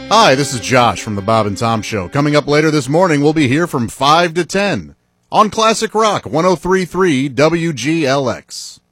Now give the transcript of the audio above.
Hi, this is Josh from the Bob and Tom Show. Coming up later this morning, we'll be here from 5 to 10 on Classic Rock 103.3 WGLX.